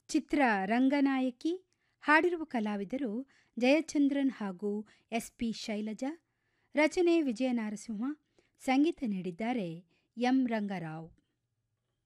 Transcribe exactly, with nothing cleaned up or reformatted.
ಚಿತ್ರ ರಂಗನಾಯಕಿ. ಹಾಡಿರುವ ಕಲಾವಿದರು ಜಯಚಂದ್ರನ್ ಹಾಗೂ ಎಸ್ ಪಿ ಶೈಲಜಾ. ರಚನೆ ವಿಜಯ ನಾರಸಿಂಹ. ಸಂಗೀತ ನೀಡಿದ್ದಾರೆ ಎಂ ರಂಗರಾವ್.